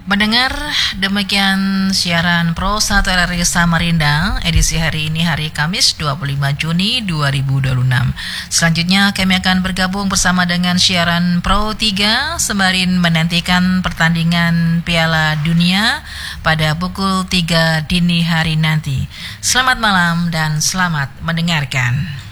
Mendengar demikian siaran Pro 1 RRI Samarinda edisi hari ini hari Kamis 25 Juni 2026. Selanjutnya kami akan bergabung bersama dengan siaran Pro 3 sembari menantikan pertandingan Piala Dunia pada pukul 3 dini hari nanti. Selamat malam dan selamat mendengarkan.